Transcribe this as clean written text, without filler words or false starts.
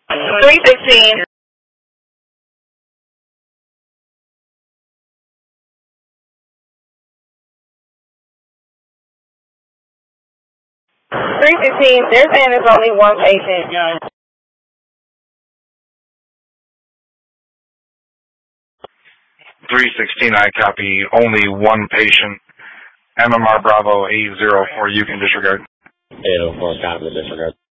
316. 316, they're saying there's only one patient, young. 316, I copy. Only one patient. MMR Bravo 804, you can disregard. 804, copy, disregard.